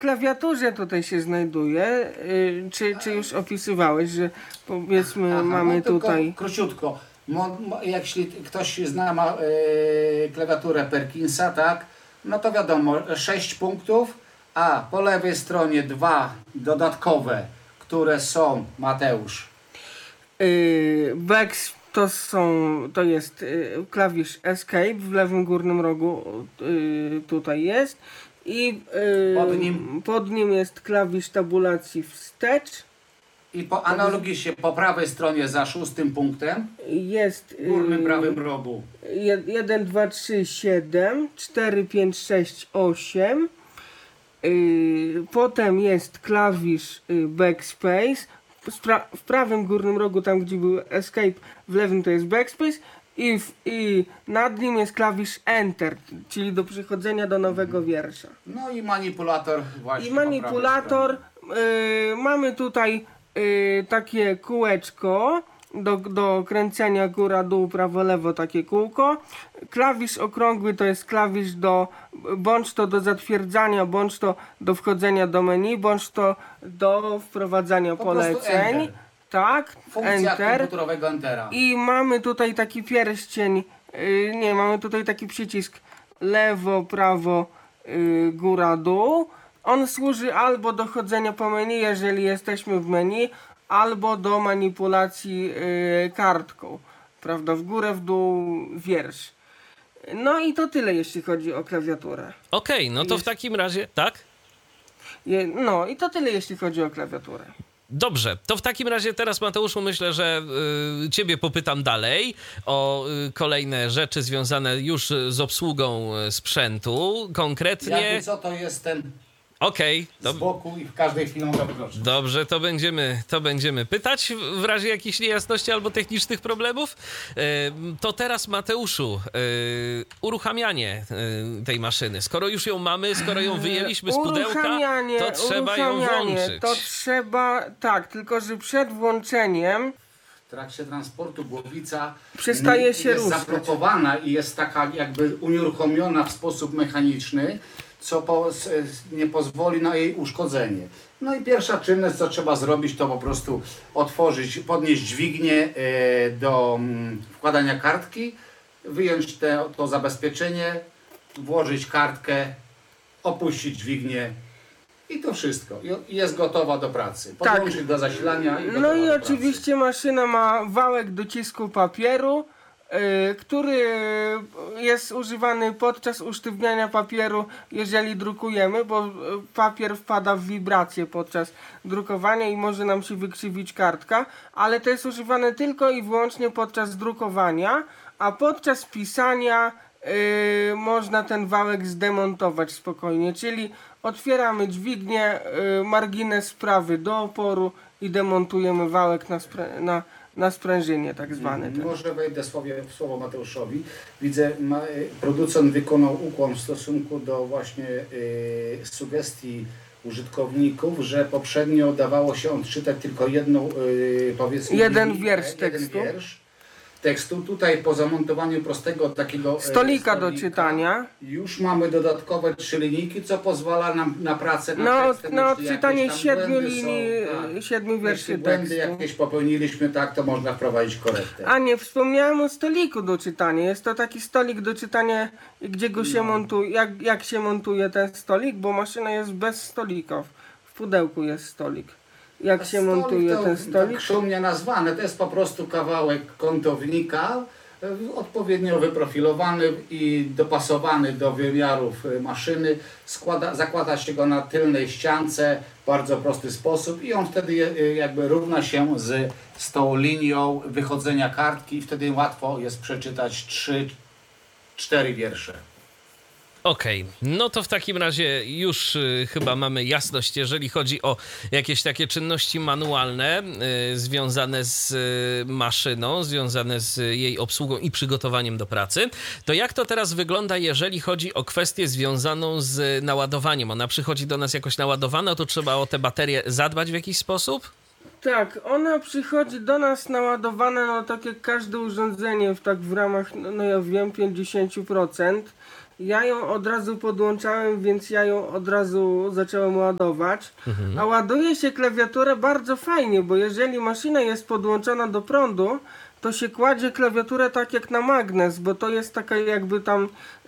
klawiaturze tutaj się znajduje. Czy już opisywałeś, że powiedzmy mamy tutaj... Króciutko. Jeśli ktoś zna klawiaturę Perkinsa, tak, no to wiadomo, 6 punktów, a po lewej stronie 2 dodatkowe, które są, Mateusz. To jest klawisz Escape w lewym górnym rogu, tutaj jest. I pod nim jest klawisz tabulacji wstecz. I analogicznie po prawej stronie za 6 punktem jest w górnym prawym rogu 1, 2, 3, 7, 4, 5, 6, 8. Potem jest klawisz Backspace. W prawym górnym rogu, tam gdzie był Escape, w lewym to jest Backspace. I nad nim jest klawisz Enter, czyli do przechodzenia do nowego wiersza. No i manipulator właśnie. I manipulator, mamy tutaj takie kółeczko do kręcenia góra-dół, prawo-lewo, takie kółko. Klawisz okrągły to jest klawisz bądź to do zatwierdzania, bądź to do wchodzenia do menu, bądź to do wprowadzania poleceń. Enter. Tak, Funkcja Enter. komputerowego Entera. I mamy tutaj taki pierścień, mamy tutaj taki przycisk lewo, prawo, góra, dół. On służy albo do chodzenia po menu, jeżeli jesteśmy w menu, albo do manipulacji kartką, prawda, w górę, w dół, wiersz. No i to tyle, jeśli chodzi o klawiaturę. Okej, no to w takim razie, tak? No i to tyle, jeśli chodzi o klawiaturę. Dobrze, to w takim razie teraz, Mateuszu, myślę, że ciebie popytam dalej o kolejne rzeczy związane już z obsługą sprzętu. Konkretnie... Jakby co to jest ten Okej. z boku i w każdej chwili mogę wykroczyć. Dobrze, to będziemy pytać w razie jakichś niejasności albo technicznych problemów. To teraz, Mateuszu, uruchamianie tej maszyny. Skoro już ją mamy, skoro ją wyjęliśmy z pudełka, to trzeba ją włączyć. To trzeba, tak, tylko że przed włączeniem W trakcie transportu głowica przestaje się jest ruszać. zablokowana i jest taka jakby unieruchomiona w sposób mechaniczny, co nie pozwoli na jej uszkodzenie. No i pierwsza czynność, co trzeba zrobić, to po prostu podnieść dźwignię do wkładania kartki, wyjąć to zabezpieczenie, włożyć kartkę, opuścić dźwignię i to wszystko. I jest gotowa do pracy. Podłączyć do zasilania i No i oczywiście maszyna ma wałek docisku papieru, który jest używany podczas usztywniania papieru, jeżeli drukujemy, bo papier wpada w wibrację podczas drukowania i może nam się wykrzywić kartka, ale to jest używane tylko i wyłącznie podczas drukowania, a podczas pisania można ten wałek zdemontować spokojnie, czyli otwieramy dźwignię, margines prawy do oporu i demontujemy wałek na sprężynie tak zwane. Może wejdę w słowo Mateuszowi. Widzę, producent wykonał ukłon w stosunku do właśnie sugestii użytkowników, że poprzednio dawało się odczytać tylko jedną, powiedzmy, jeden wiersz tekstu. Tutaj po zamontowaniu prostego takiego stolika do czytania już mamy dodatkowe 3 linijki, co pozwala nam na pracę nad tekstem. Na odczytanie 7 linii, 7 wierszy tekstu. Błędy jakieś popełniliśmy, tak, to można wprowadzić korektę. A nie wspomniałem o stoliku do czytania. Jest to taki stolik do czytania, gdzie go się montuje, jak się montuje ten stolik, bo maszyna jest bez stolika. W pudełku jest stolik. Jak się montuje ten stolik? Tak szumnie nazwane, to jest po prostu kawałek kątownika odpowiednio wyprofilowany i dopasowany do wymiarów maszyny. Zakłada się go na tylnej ściance w bardzo prosty sposób i on wtedy jakby równa się z tą linią wychodzenia kartki i wtedy łatwo jest przeczytać 3-4 wiersze. Okej, no to w takim razie już chyba mamy jasność, jeżeli chodzi o jakieś takie czynności manualne związane z maszyną, związane z jej obsługą i przygotowaniem do pracy. To jak to teraz wygląda, jeżeli chodzi o kwestię związaną z naładowaniem? Ona przychodzi do nas jakoś naładowana, to trzeba o te baterie zadbać w jakiś sposób? Tak, ona przychodzi do nas naładowana, tak jak każde urządzenie, tak w ramach, ja wiem, 50%. Ja ją od razu podłączałem, więc ja ją od razu zacząłem ładować. A ładuje się klawiaturę bardzo fajnie, bo jeżeli maszyna jest podłączona do prądu, to się kładzie klawiaturę tak jak na magnes, bo to jest taka jakby tam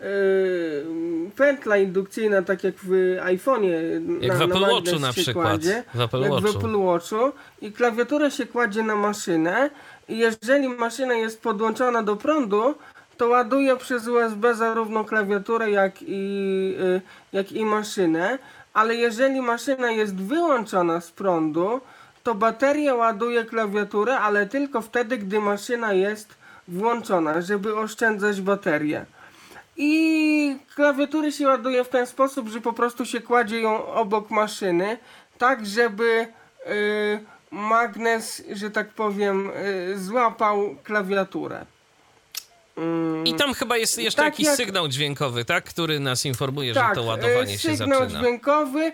pętla indukcyjna, tak jak w iPhone'ie. Jak w Apple magnes Watchu na się przykład. Kładzie, W Apple jak Watchu. w Apple Watchu. I klawiaturę się kładzie na maszynę. I jeżeli maszyna jest podłączona do prądu, to ładuje przez USB zarówno klawiaturę, jak i maszynę. Ale jeżeli maszyna jest wyłączona z prądu, to bateria ładuje klawiaturę, ale tylko wtedy, gdy maszyna jest włączona, żeby oszczędzać baterię. I klawiatury się ładuje w ten sposób, że po prostu się kładzie ją obok maszyny, tak żeby magnes, że tak powiem, złapał klawiaturę. I tam chyba jest jeszcze Tak jakiś jak- sygnał dźwiękowy, tak? Który nas informuje, że Tak, to ładowanie się sygnał zaczyna. dźwiękowy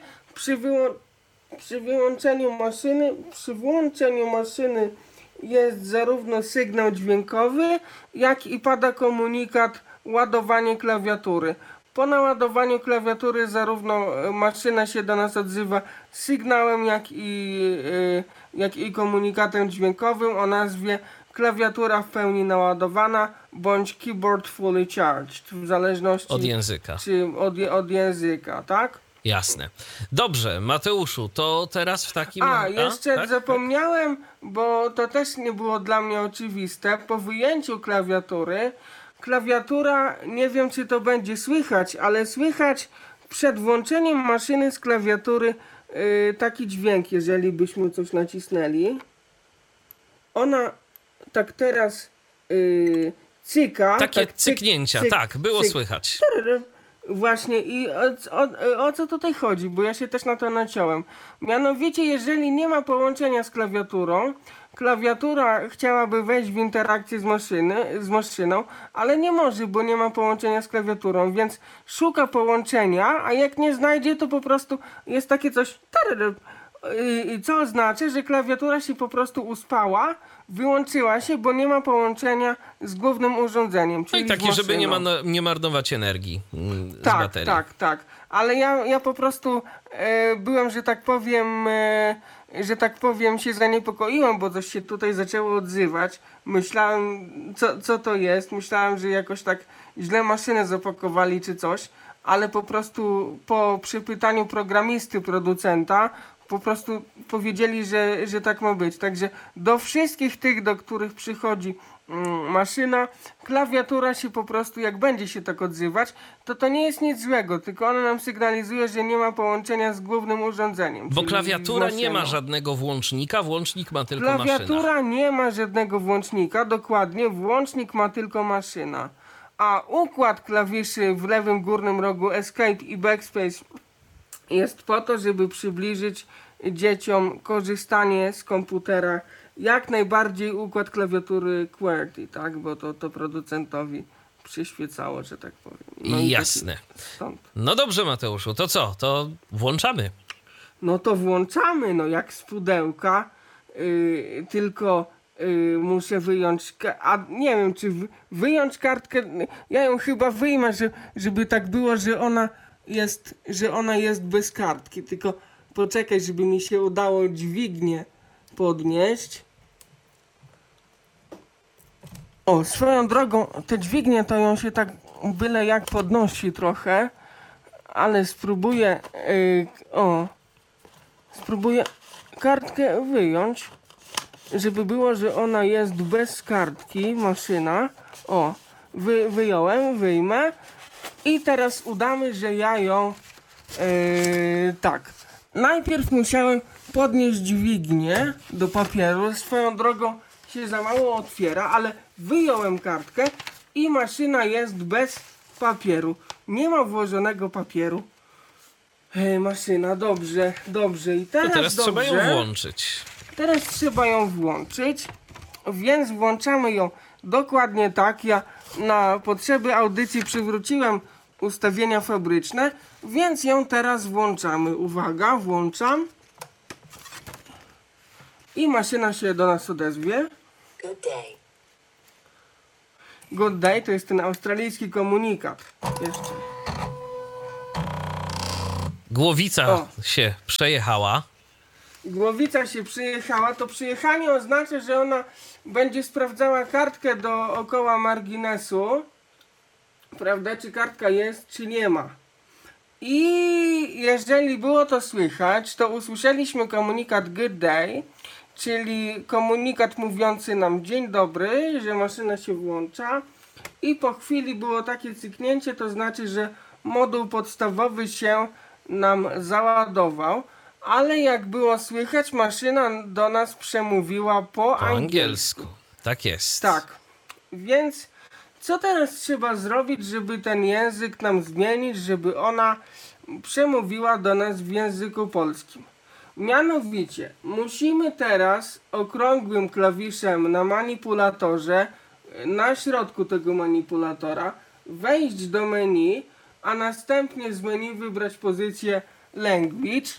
przy włączeniu maszyny jest zarówno sygnał dźwiękowy, jak i pada komunikat ładowanie klawiatury. Po naładowaniu klawiatury zarówno maszyna się do nas odzywa sygnałem, jak i komunikatem dźwiękowym o nazwie klawiatura w pełni naładowana bądź keyboard fully charged, w zależności Od języka. czy od języka, tak? Jasne. Dobrze, Mateuszu, to teraz w takim... Jeszcze tak? zapomniałem, bo to też nie było dla mnie oczywiste. Po wyjęciu klawiatury, klawiatura, nie wiem czy to będzie słychać, ale słychać przed włączeniem maszyny z klawiatury taki dźwięk, jeżeli byśmy coś nacisnęli. Ona tak teraz cyka. Takie tak cyknięcia, cyk, tak, było cyk. słychać. Właśnie i o co tutaj chodzi, bo ja się też na to naciąłem. Mianowicie, jeżeli nie ma połączenia z klawiaturą, klawiatura chciałaby wejść w interakcję z maszyną, ale nie może, bo nie ma połączenia z klawiaturą, więc szuka połączenia, a jak nie znajdzie, to po prostu jest takie coś, co oznacza, że klawiatura się po prostu uspała, wyłączyła się, bo nie ma połączenia z głównym urządzeniem, No czyli i z taki, żeby maszyną. nie marnować energii z Tak, baterii. tak. Ale ja po prostu byłem, że tak powiem, się zaniepokoiłem, bo coś się tutaj zaczęło odzywać. Myślałem, co to jest. Myślałem, że jakoś tak źle maszynę zapakowali czy coś, ale po prostu po przypytaniu programisty, producenta, po prostu powiedzieli, że tak ma być. Także do wszystkich tych, do których przychodzi maszyna, klawiatura się po prostu, jak będzie się tak odzywać, to nie jest nic złego, tylko ona nam sygnalizuje, że nie ma połączenia z głównym urządzeniem. Bo czyli klawiatura z nie ma maszyną. żadnego włącznika, włącznik ma tylko maszyna. Klawiatura nie ma żadnego włącznika, dokładnie, włącznik ma tylko maszyna. A układ klawiszy w lewym górnym rogu Escape i Backspace jest po to, żeby przybliżyć dzieciom korzystanie z komputera jak najbardziej układ klawiatury QWERTY, tak? Bo to producentowi przyświecało, że tak powiem. No i Jasne. stąd. No dobrze, Mateuszu, to co? To włączamy. No to włączamy, no jak z pudełka, tylko muszę wyjąć, a nie wiem czy wyjąć kartkę, ja ją chyba wyjmę, żeby tak było, że ona jest bez kartki, tylko poczekaj, żeby mi się udało dźwignię podnieść. O, swoją drogą, te dźwignie to ją się tak byle jak podnosi trochę, ale spróbuję, spróbuję kartkę wyjąć, żeby było, że ona jest bez kartki, maszyna. O, wyjmę i teraz udamy, że ja ją, tak. Najpierw musiałem podnieść dźwignię do papieru, swoją drogą się za mało otwiera, ale wyjąłem kartkę i maszyna jest bez papieru. Nie ma włożonego papieru. Maszyna, dobrze. I To teraz dobrze. trzeba ją włączyć. Teraz trzeba ją włączyć, więc włączamy ją dokładnie tak. Ja na potrzeby audycji przywróciłem ustawienia fabryczne, więc ją teraz włączamy. Uwaga, włączam. I maszyna się do nas odezwie. Good day. Good day to jest ten australijski komunikat. Jeszcze. Głowica O. się przejechała. Głowica się przyjechała, to przyjechanie oznacza, że ona będzie sprawdzała kartkę dookoła marginesu, prawda, czy kartka jest, czy nie ma. I jeżeli było to słychać, to usłyszeliśmy komunikat good day, czyli komunikat mówiący nam dzień dobry, że maszyna się włącza i po chwili było takie cyknięcie, to znaczy, że moduł podstawowy się nam załadował, ale jak było słychać, maszyna do nas przemówiła po Po angielsku. Tak jest. Tak, więc co teraz trzeba zrobić, żeby ten język nam zmienić, żeby ona przemówiła do nas w języku polskim? Mianowicie, musimy teraz okrągłym klawiszem na manipulatorze, na środku tego manipulatora, wejść do menu, a następnie z menu wybrać pozycję Language.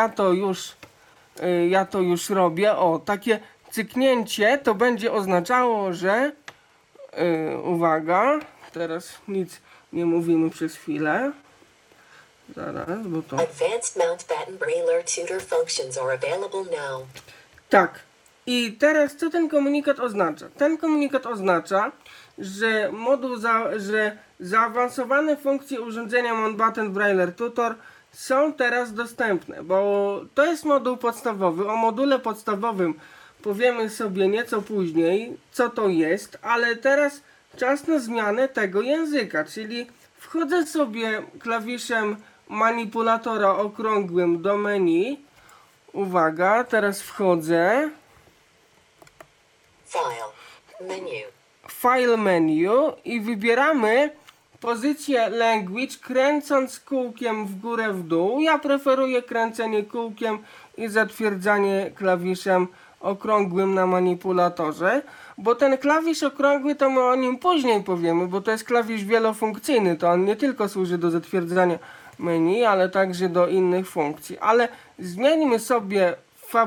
Ja to już robię. O, takie cyknięcie to będzie oznaczało, że uwaga, teraz nic nie mówimy przez chwilę. Zaraz, bo to... Advanced Mountbatten Brailler tutor functions are available now. Tak. I teraz co ten komunikat oznacza? Ten komunikat oznacza, że że zaawansowane funkcje urządzenia Mountbatten Brailler Tutor są teraz dostępne, bo to jest moduł podstawowy. O module podstawowym powiemy sobie nieco później, co to jest, ale teraz czas na zmianę tego języka, czyli wchodzę sobie klawiszem manipulatora okrągłym do menu. Uwaga, teraz wchodzę. File menu i wybieramy pozycję Language, kręcąc kółkiem w górę w dół. Ja preferuję kręcenie kółkiem i zatwierdzanie klawiszem okrągłym na manipulatorze, bo ten klawisz okrągły to my o nim później powiemy, bo to jest klawisz wielofunkcyjny, to on nie tylko służy do zatwierdzania menu, ale także do innych funkcji. Ale zmieńmy sobie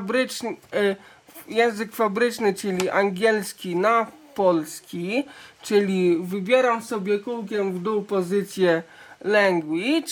język fabryczny, czyli angielski na polski, czyli wybieram sobie kółkiem w dół pozycję Language.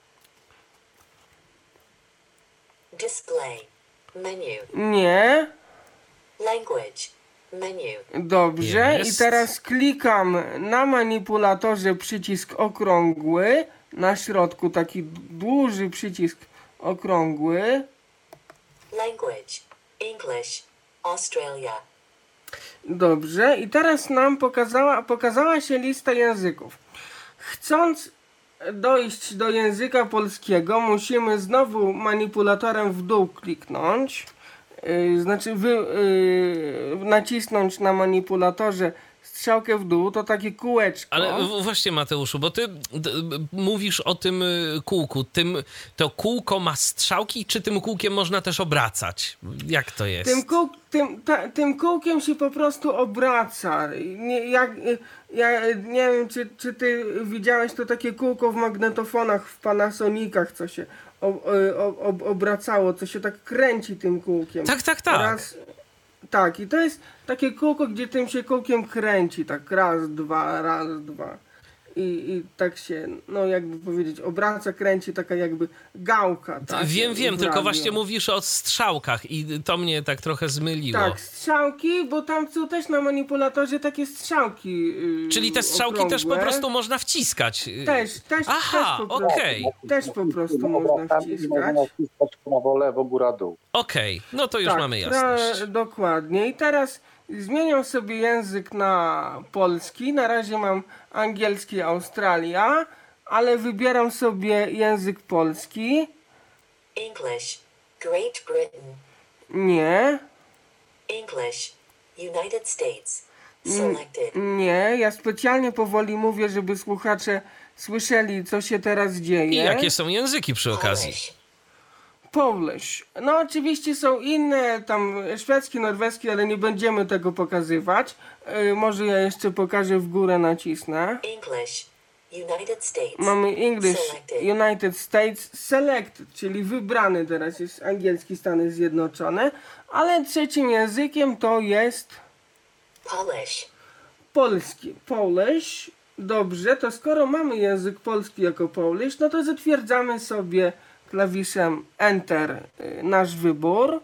Display. Menu. Nie. Language. Menu. Dobrze. Jest. I teraz klikam na manipulatorze przycisk okrągły. Na środku taki duży przycisk okrągły. Language. English. Australia. Dobrze. I teraz nam pokazała się lista języków. Chcąc dojść do języka polskiego, musimy znowu manipulatorem w dół kliknąć. Nacisnąć na manipulatorze strzałkę w dół, to takie kółeczko. Ale właśnie, Mateuszu, bo ty mówisz o tym kółku. To kółko ma strzałki, czy tym kółkiem można też obracać? Jak to jest? Tym kółkiem się po prostu obraca. Ja nie wiem, czy ty widziałeś to takie kółko w magnetofonach, w Panasonicach, co się obracało, co się tak kręci tym kółkiem. Tak. Tak, i to jest takie kółko, gdzie tym się kółkiem kręci, tak raz, dwa. I tak się, no jakby powiedzieć, obraca, kręci, taka jakby gałka. Tak? Wiem, w tylko radio. właśnie mówisz o strzałkach i to mnie tak trochę zmyliło. Tak, strzałki, bo tam są też na manipulatorze takie strzałki. Czyli te strzałki okrągłe. też po prostu można wciskać. Aha, okej. Też po prostu można wciskać. Można wciskać prawo, lewo, góra, dół. Okej, no to już Tak, mamy jasność. Dokładnie. I teraz zmieniam sobie język na polski. Na razie mam angielski Australia, ale wybieram sobie język polski. English. Great Britain. Nie. English. United States. Selected. Nie. Ja specjalnie powoli mówię, żeby słuchacze słyszeli, co się teraz dzieje. I jakie są języki przy okazji? Polish. Polish. No oczywiście są inne, tam szwedzki, norweski, ale nie będziemy tego pokazywać. Może ja jeszcze pokażę, w górę nacisnę. English. United States. Mamy English Selected. United States Selected, czyli wybrany teraz jest angielski Stany Zjednoczone, ale trzecim językiem to jest Polish. polski, Polish. Dobrze, to skoro mamy język polski jako Polish, no to zatwierdzamy sobie klawiszem Enter nasz wybór.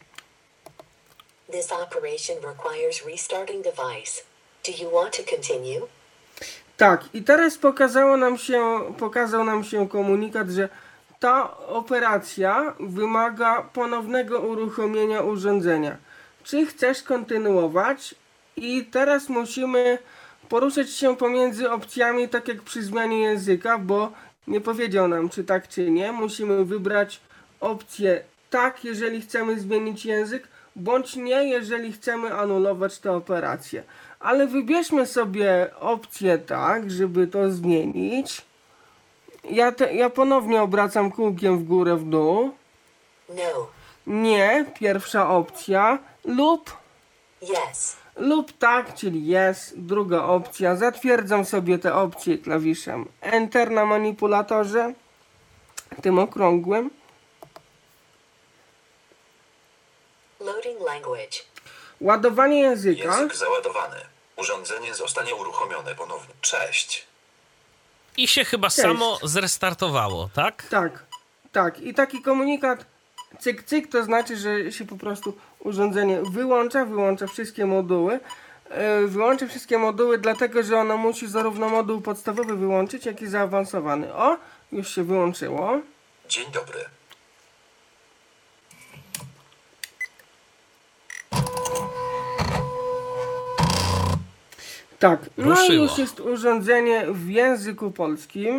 This operation requires restarting device. Do you want to continue? Tak, i teraz pokazał nam się komunikat, że ta operacja wymaga ponownego uruchomienia urządzenia. Czy chcesz kontynuować? I teraz musimy poruszać się pomiędzy opcjami, tak jak przy zmianie języka, bo nie powiedział nam, czy tak, czy nie. Musimy wybrać opcję tak, jeżeli chcemy zmienić język, bądź nie, jeżeli chcemy anulować tę operację. Ale wybierzmy sobie opcję tak, żeby to zmienić. Ja ponownie obracam kółkiem w górę, w dół. No. Nie, pierwsza opcja. Yes. Lub tak, czyli yes, druga opcja. Zatwierdzam sobie te opcje klawiszem Enter na manipulatorze, tym okrągłym. Loading language. Ładowanie języka. Język załadowany. Urządzenie zostanie uruchomione ponownie. Cześć. I się chyba samo zrestartowało, tak? Tak. I taki komunikat cyk, cyk, to znaczy, że się po prostu urządzenie wyłącza wszystkie moduły. Wyłącza wszystkie moduły, dlatego że ono musi zarówno moduł podstawowy wyłączyć, jak i zaawansowany. O, już się wyłączyło. Dzień dobry. Tak, no i Ruszyło. już jest urządzenie w języku polskim.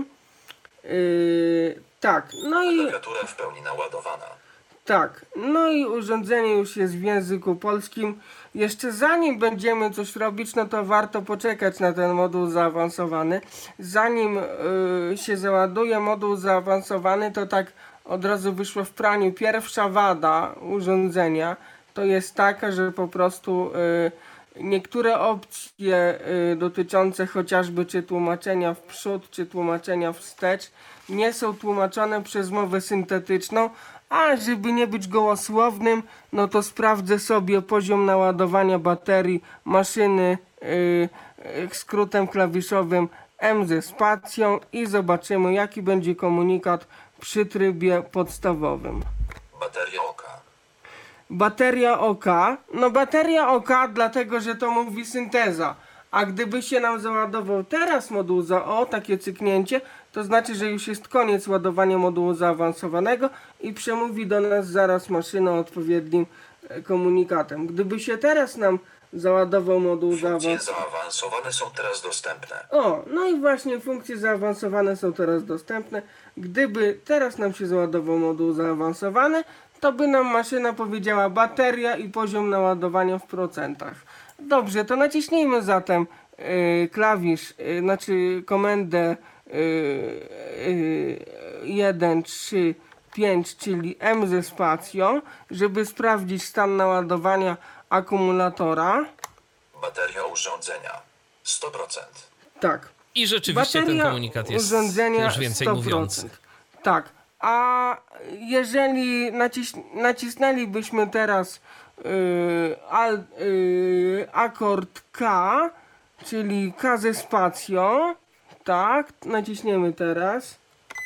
Tak, no i... Klawiatura w pełni naładowana. Tak, no i urządzenie już jest w języku polskim. Jeszcze zanim będziemy coś robić, no to warto poczekać na ten moduł zaawansowany. Zanim się załaduje moduł zaawansowany, to tak od razu wyszło w praniu. Pierwsza wada urządzenia to jest taka, że po prostu niektóre opcje dotyczące chociażby czy tłumaczenia w przód, czy tłumaczenia wstecz nie są tłumaczone przez mowę syntetyczną, a żeby nie być gołosłownym, no to sprawdzę sobie poziom naładowania baterii maszyny skrótem klawiszowym M ze spacją i zobaczymy, jaki będzie komunikat przy trybie podstawowym. Bateria oka. Bateria oka, no bateria oka dlatego, że to mówi synteza, a gdyby się nam załadował teraz moduł takie cyknięcie, to znaczy, że już jest koniec ładowania modułu zaawansowanego i przemówi do nas zaraz maszyna odpowiednim komunikatem. Gdyby się teraz nam załadował moduł Funkcje zaawansowane są teraz dostępne. no i właśnie funkcje zaawansowane są teraz dostępne. Gdyby teraz nam się załadował moduł zaawansowany, to by nam maszyna powiedziała bateria i poziom naładowania w procentach. Dobrze, to naciśnijmy zatem klawisz, komendę 1, 3, 5, czyli M ze spacją, żeby sprawdzić stan naładowania akumulatora. Bateria urządzenia 100%. Tak. I rzeczywiście ten komunikat jest urządzenia już więcej 100%. mówiący. Tak. A jeżeli nacisnęlibyśmy teraz akord K, czyli K ze spacją, tak, naciśniemy teraz.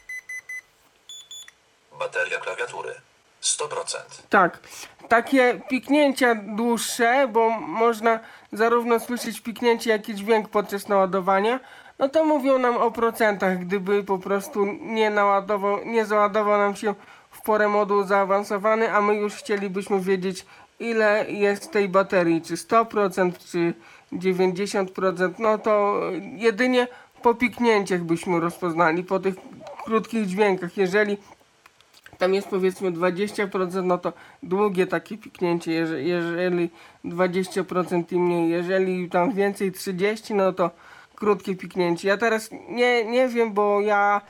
Bateria klawiatury 100%. Tak, takie piknięcia dłuższe, bo można zarówno słyszeć piknięcie, jak i dźwięk podczas naładowania, no to mówią nam o procentach, gdyby po prostu nie załadował nam się w porę moduł zaawansowany, a my już chcielibyśmy wiedzieć, ile jest tej baterii, czy 100%, czy 90%, no to jedynie po piknięciach byśmy rozpoznali, po tych krótkich dźwiękach. Jeżeli tam jest powiedzmy 20%, no to długie takie piknięcie, jeżeli 20% i mniej, jeżeli tam więcej 30%, no to krótkie piknięcie. Ja teraz nie wiem, bo ja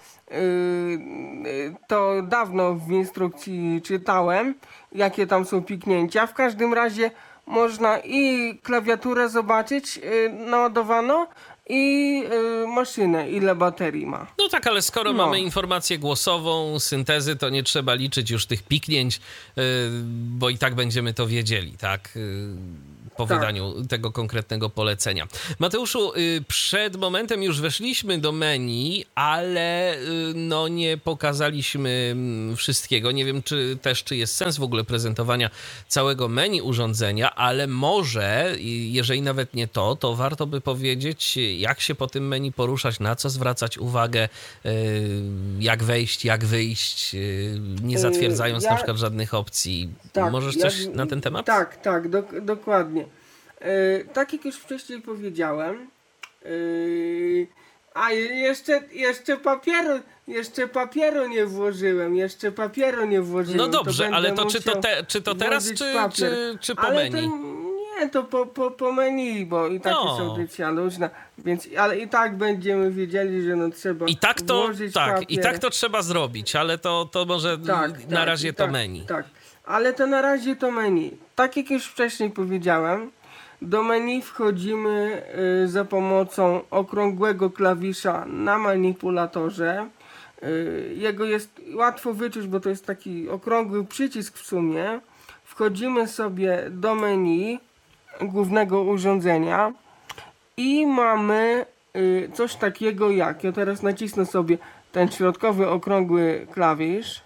to dawno w instrukcji czytałem, jakie tam są piknięcia. W każdym razie można i klawiaturę zobaczyć naładowaną, i maszynę, ile baterii ma. No tak, ale skoro mamy informację głosową, syntezy, to nie trzeba liczyć już tych piknięć, bo i tak będziemy to wiedzieli, tak? po wydaniu tego konkretnego polecenia. Mateuszu, przed momentem już weszliśmy do menu, ale no nie pokazaliśmy wszystkiego. Nie wiem, czy jest sens w ogóle prezentowania całego menu urządzenia, ale może, jeżeli nawet nie to warto by powiedzieć, jak się po tym menu poruszać, na co zwracać uwagę, jak wejść, jak wyjść, nie zatwierdzając na przykład żadnych opcji. Możesz coś na ten temat? Tak, dokładnie. Tak jak już wcześniej powiedziałem, a jeszcze papieru nie włożyłem, No dobrze, ale to czy to teraz, czy po menu? To po menu, bo i tak jest audycja luźna, więc, ale i tak będziemy wiedzieli, że trzeba włożyć papier. I tak to trzeba zrobić, ale to może na razie to menu. Tak, ale to na razie to menu. Tak jak już wcześniej powiedziałem, do menu wchodzimy za pomocą okrągłego klawisza na manipulatorze. Jego jest łatwo wyczuć, bo to jest taki okrągły przycisk w sumie. Wchodzimy sobie do menu głównego urządzenia i mamy coś takiego jak, ja teraz nacisnę sobie ten środkowy okrągły klawisz.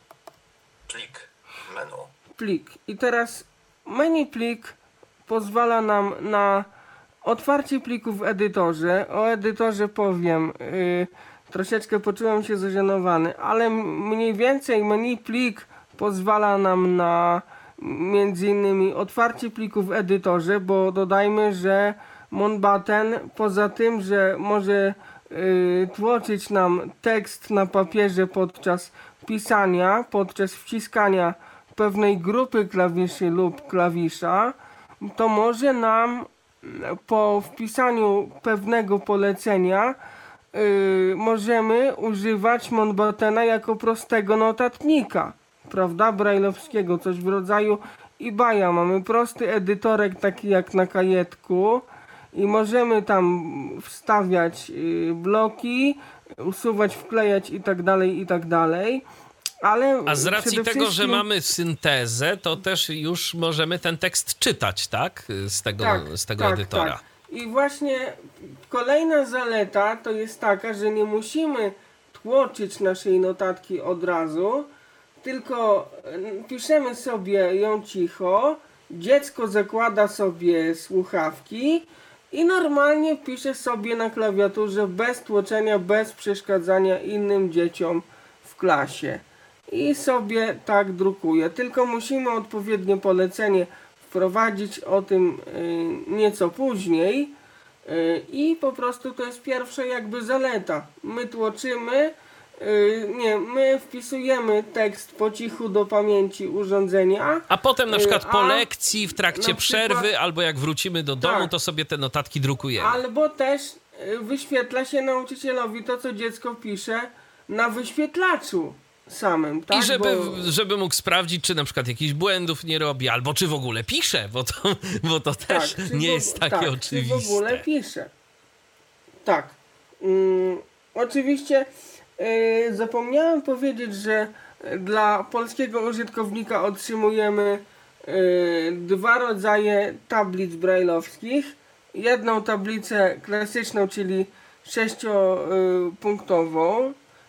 Plik. I teraz menu plik pozwala nam na otwarcie pliku w edytorze. O edytorze powiem, troszeczkę poczułem się zażenowany, ale mniej więcej menu plik pozwala nam na między innymi otwarcie pliku w edytorze, bo dodajmy, że Monbaten poza tym, że może tłoczyć nam tekst na papierze podczas pisania, podczas wciskania pewnej grupy klawiszy lub klawisza, to może nam po wpisaniu pewnego polecenia możemy używać Monbatena jako prostego notatnika, prawda, brajlowskiego, coś w rodzaju eBaya. Mamy prosty edytorek taki jak na kajetku i możemy tam wstawiać bloki, usuwać, wklejać i tak dalej. Ale a z racji tego, że mamy syntezę, to też już możemy ten tekst czytać, tak? Z tego edytora. Tak. I właśnie kolejna zaleta to jest taka, że nie musimy tłoczyć naszej notatki od razu, tylko piszemy sobie ją cicho, dziecko zakłada sobie słuchawki i normalnie pisze sobie na klawiaturze bez tłoczenia, bez przeszkadzania innym dzieciom w klasie. I sobie tak drukuje. Tylko musimy odpowiednie polecenie wprowadzić, o tym nieco później. I po prostu to jest pierwsza jakby zaleta. My tłoczymy, my wpisujemy tekst po cichu do pamięci urządzenia. A potem na przykład po lekcji, w trakcie przerwy, albo jak wrócimy do domu, to sobie te notatki drukujemy. Albo też wyświetla się nauczycielowi to, co dziecko pisze na wyświetlaczu samym, tak? I żeby mógł sprawdzić, czy na przykład jakichś błędów nie robi, albo czy w ogóle pisze, bo to też nie jest takie oczywiste. Czy w ogóle pisze. Tak. Oczywiście zapomniałem powiedzieć, że dla polskiego użytkownika otrzymujemy dwa rodzaje tablic brajlowskich. Jedną tablicę klasyczną, czyli 6-punktową,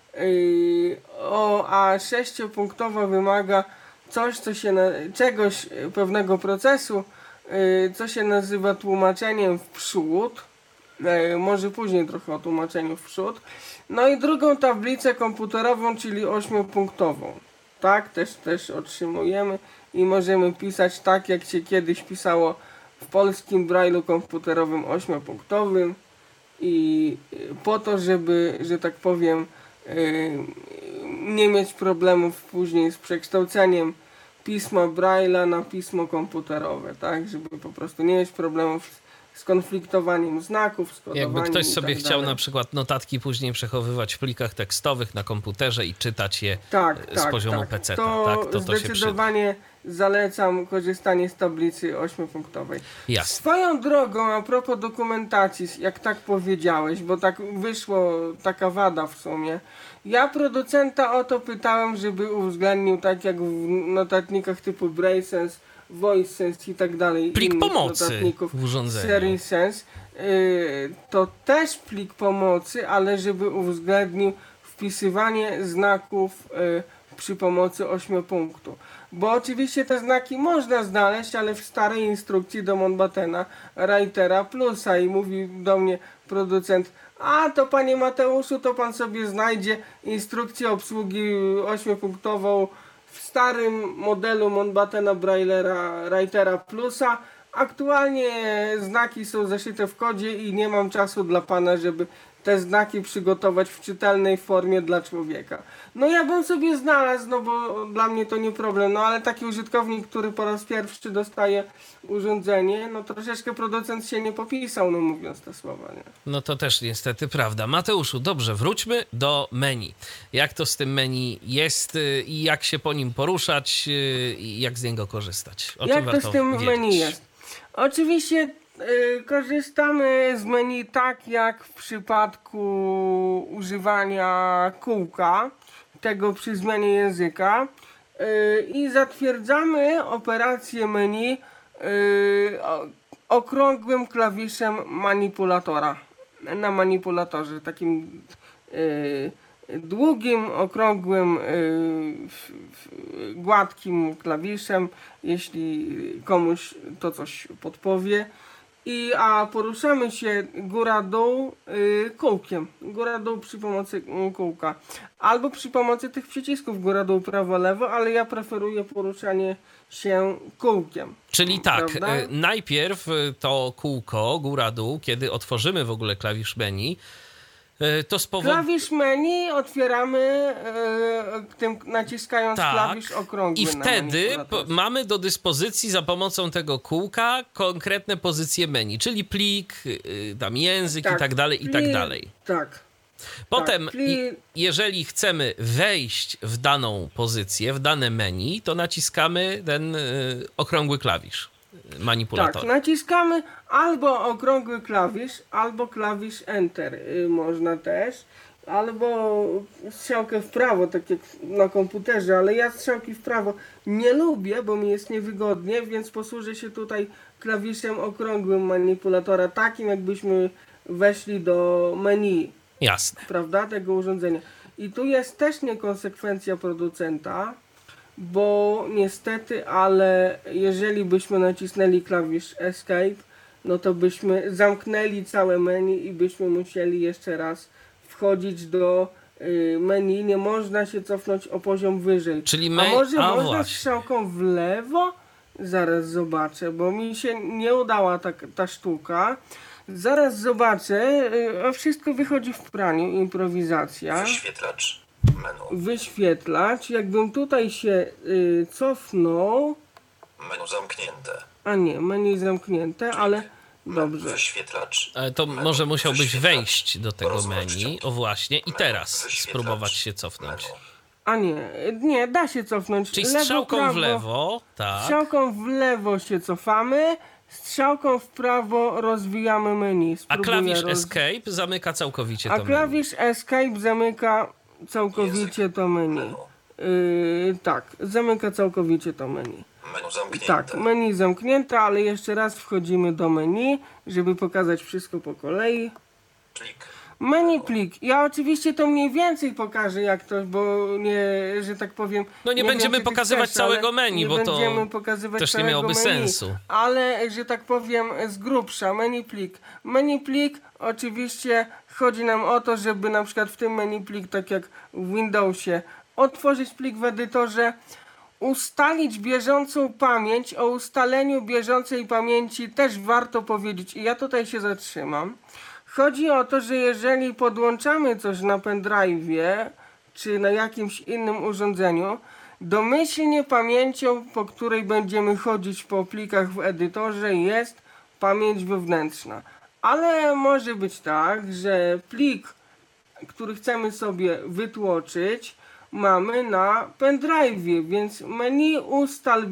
a 6-punktowa wymaga czegoś, pewnego procesu, co się nazywa tłumaczeniem w przód. Może później trochę o tłumaczeniu w przód. No i drugą tablicę komputerową, czyli 8-punktową. Tak, też otrzymujemy i możemy pisać tak, jak się kiedyś pisało w polskim brajlu komputerowym 8-punktowym i po to, żeby, że tak powiem, nie mieć problemów później z przekształceniem pisma Braille'a na pismo komputerowe, tak, żeby po prostu nie mieć problemów z konfliktowaniem znaków, z kodowaniem. Jakby ktoś sobie chciał na przykład notatki później przechowywać w plikach tekstowych na komputerze i czytać je z poziomu PC. To zdecydowanie zalecam korzystanie z tablicy 8-punktowej. Jasne. Swoją drogą, a propos dokumentacji, jak tak powiedziałeś, bo tak wyszło, taka wada w sumie. Ja producenta o to pytałem, żeby uwzględnił, tak jak w notatnikach typu BrailleSense, Voice Sense i tak dalej. Plik innych pomocy notatników w urządzeniu. serii Sense, to też plik pomocy, ale żeby uwzględnił wpisywanie znaków przy pomocy 8 punktu. Bo oczywiście te znaki można znaleźć, ale w starej instrukcji do Mountbattena Writera Plusa i mówi do mnie producent: a to panie Mateuszu, to pan sobie znajdzie instrukcję obsługi 8-punktową w starym modelu Mountbattena Braillera Writera Plusa. Aktualnie znaki są zaszyte w kodzie i nie mam czasu dla pana, żeby te znaki przygotować w czytelnej formie dla człowieka. No ja bym sobie znalazł, no bo dla mnie to nie problem, no ale taki użytkownik, który po raz pierwszy dostaje urządzenie, no troszeczkę producent się nie popisał, no mówiąc te słowa, nie? No to też niestety prawda. Mateuszu, dobrze, wróćmy do menu. Jak to z tym menu jest i jak się po nim poruszać i jak z niego korzystać? O czym Jak to warto z tym wiedzieć? menu jest? Oczywiście korzystamy z menu tak jak w przypadku używania kółka, tego przy zmianie języka, i zatwierdzamy operację menu okrągłym klawiszem manipulatora na manipulatorze, takim długim, okrągłym, gładkim klawiszem, jeśli komuś to coś podpowie. A poruszamy się góra-dół kółkiem. Góra-dół przy pomocy kółka. Albo przy pomocy tych przycisków góra-dół, prawo-lewo, ale ja preferuję poruszanie się kółkiem. Czyli tak, Prawda? najpierw to kółko góra-dół, kiedy otworzymy w ogóle klawisz menu, to Klawisz menu otwieramy tym naciskając klawisz okrągły. I na wtedy manipulatorze. mamy do dyspozycji za pomocą tego kółka konkretne pozycje menu, czyli plik, tam język i tak dalej, i tak dalej. Tak. Potem, Tak, jeżeli chcemy wejść w daną pozycję, w dane menu, to naciskamy ten okrągły klawisz manipulatora. Tak, naciskamy albo okrągły klawisz, albo klawisz Enter. Można też. Albo strzałkę w prawo, tak jak na komputerze, ale ja strzałki w prawo nie lubię, bo mi jest niewygodnie, więc posłużę się tutaj klawiszem okrągłym manipulatora, takim jakbyśmy weszli do menu. Jasne. Prawda, tego urządzenia. I tu jest też niekonsekwencja producenta, bo niestety, ale jeżeli byśmy nacisnęli klawisz Escape, no to byśmy zamknęli całe menu i byśmy musieli jeszcze raz wchodzić do menu. Nie można się cofnąć o poziom wyżej. Czyli A może można właśnie. strzałką w lewo? Zaraz zobaczę, bo mi się nie udała ta sztuka. Zaraz zobaczę, a wszystko wychodzi w praniu, improwizacja. Wyświetlacz. Menu. Wyświetlacz, jakbym tutaj się cofnął, Menu zamknięte. a nie, menu zamknięte, ale dobrze. Wyświetlacz. To Menu. może musiałbyś Wyświetlacz. wejść do tego Rozwój menu, wciąg. o właśnie, i Menu. teraz Wyświetlacz. spróbować się cofnąć. Menu. A nie, da się cofnąć. Czyli Lewo, strzałką prawo. w lewo, tak. Strzałką w lewo się cofamy, strzałką w prawo rozwijamy menu. A Spróbuję klawisz Escape zamyka całkowicie to A menu. klawisz Escape zamyka całkowicie to menu. Tak, zamyka całkowicie to menu. Menu zamknięte. Tak, menu zamknięte, ale jeszcze raz wchodzimy do menu, żeby pokazać wszystko po kolei. Plik. Menu plik. Ja oczywiście to mniej więcej pokażę jak to, bo nie, że tak powiem... No nie wiem, będziemy czy ty pokazywać chcesz, ale całego menu, nie bo to będziemy pokazywać też nie całego miałoby menu, sensu. Ale, że tak powiem, z grubsza, menu plik. Menu plik, oczywiście chodzi nam o to, żeby na przykład w tym menu plik, tak jak w Windowsie, otworzyć plik w edytorze, ustalić bieżącą pamięć. O ustaleniu bieżącej pamięci też warto powiedzieć i ja tutaj się zatrzymam. Chodzi o to, że jeżeli podłączamy coś na pendrive'ie czy na jakimś innym urządzeniu, domyślnie pamięcią, po której będziemy chodzić po plikach w edytorze, jest pamięć wewnętrzna. Ale może być tak, że plik, który chcemy sobie wytłoczyć, mamy na pendrive'ie, więc menu ustaw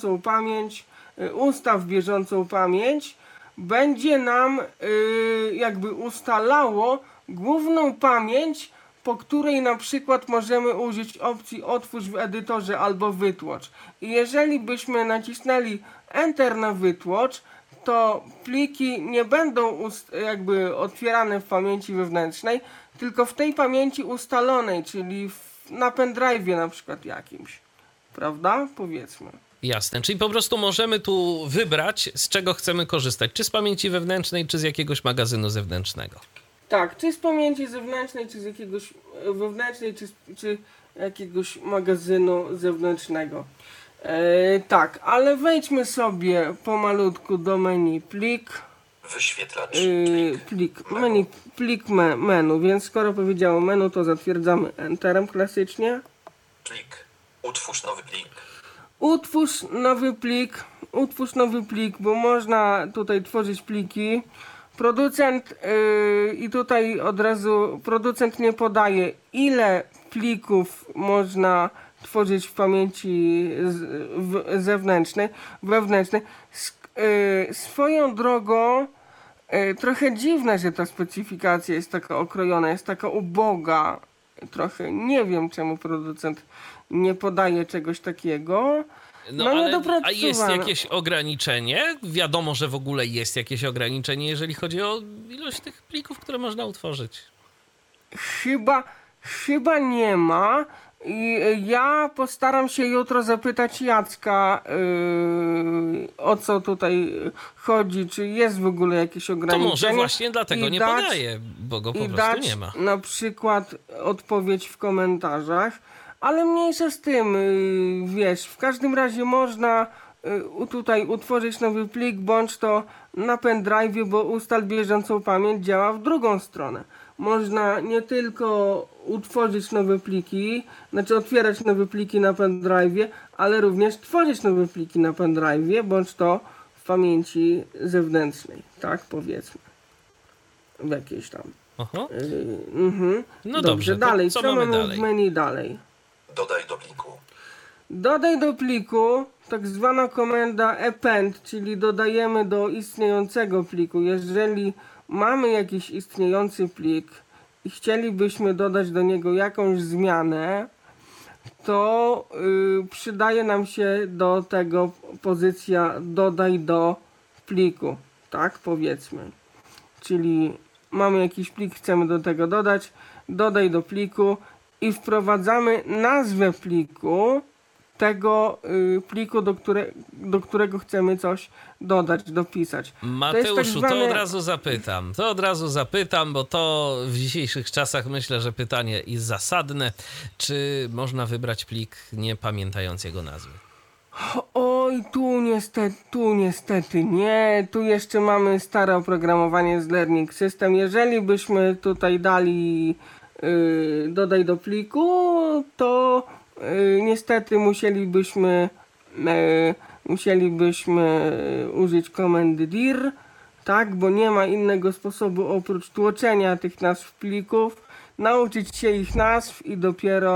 bieżącą pamięć, będzie nam jakby ustalało główną pamięć po której na przykład możemy użyć opcji otwórz w edytorze albo wytłocz. I jeżeli byśmy nacisnęli Enter na wytłocz, to pliki nie będą jakby otwierane w pamięci wewnętrznej, tylko w tej pamięci ustalonej, czyli na pendrive'ie na przykład jakimś. Prawda? Powiedzmy. Jasne, czyli po prostu możemy tu wybrać, z czego chcemy korzystać. Czy z pamięci wewnętrznej, czy z jakiegoś magazynu zewnętrznego. Tak, czy z pamięci zewnętrznej, czy z jakiegoś wewnętrznej, czy jakiegoś magazynu zewnętrznego. Tak, ale wejdźmy sobie pomalutku do menu plik. Wyświetlacz. Plik menu, więc skoro powiedziało menu, to zatwierdzamy Enterem klasycznie. Plik. Utwórz nowy plik. Utwórz nowy plik, bo można tutaj tworzyć pliki. Producent i tutaj od razu producent nie podaje, ile plików można tworzyć w pamięci wewnętrznej. Swoją drogą trochę dziwne, że ta specyfikacja jest taka okrojona, jest taka uboga. Trochę nie wiem, czemu producent nie podaje czegoś takiego. No ale a jest jakieś ograniczenie? Wiadomo, że w ogóle jest jakieś ograniczenie, jeżeli chodzi o ilość tych plików, które można utworzyć. Chyba nie ma. I ja postaram się jutro zapytać Jacka, o co tutaj chodzi, czy jest w ogóle jakieś ograniczenie. To może właśnie dlatego nie podaje, bo go po prostu nie ma. Na przykład odpowiedź w komentarzach, ale mniejsza z tym, wiesz, w każdym razie można tutaj utworzyć nowy plik, bądź to na pendrive, bo ustal bieżącą pamięć działa w drugą stronę. Można nie tylko utworzyć nowe pliki, znaczy otwierać nowe pliki na pendrive, ale również tworzyć nowe pliki na pendrive, bądź to w pamięci zewnętrznej, tak powiedzmy. W jakiejś tam. Aha. No dobrze, dalej. Co mamy dalej? W menu dalej? Dodaj do pliku. Dodaj do pliku, tak zwana komenda append, czyli dodajemy do istniejącego pliku. Jeżeli mamy jakiś istniejący plik i chcielibyśmy dodać do niego jakąś zmianę, to przydaje nam się do tego pozycja dodaj do pliku, tak powiedzmy. Czyli mamy jakiś plik, chcemy do tego dodać, dodaj do pliku i wprowadzamy nazwę pliku, tego pliku, do którego chcemy coś dodać, dopisać. Mateuszu, to od razu zapytam, bo to w dzisiejszych czasach myślę, że pytanie jest zasadne. Czy można wybrać plik nie pamiętając jego nazwy? Oj, tu niestety nie. Tu jeszcze mamy stare oprogramowanie z Learning System. Jeżeli byśmy tutaj dali dodaj do pliku, to niestety musielibyśmy użyć komendy dir, tak, bo nie ma innego sposobu oprócz tłoczenia tych nazw plików, nauczyć się ich nazw i dopiero